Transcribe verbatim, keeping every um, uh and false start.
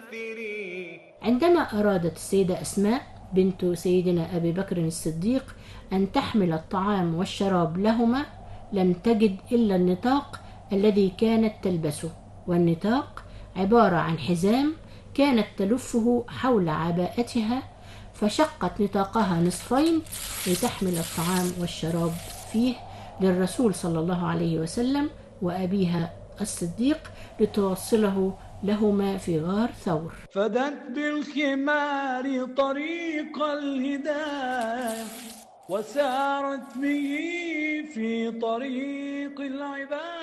عندما أرادت السيدة أسماء بنت سيدنا أبي بكر الصديق أن تحمل الطعام والشراب لهما، لم تجد إلا النطاق الذي كانت تلبسه، والنطاق عبارة عن حزام كانت تلفه حول عباءتها، فشقت نطاقها نصفين لتحمل الطعام والشراب فيه للرسول صلى الله عليه وسلم وأبيها الصديق لتوصله لهما في غار ثور. فدت بالخمار طريق الهداية وسارت به في طريق العبادة.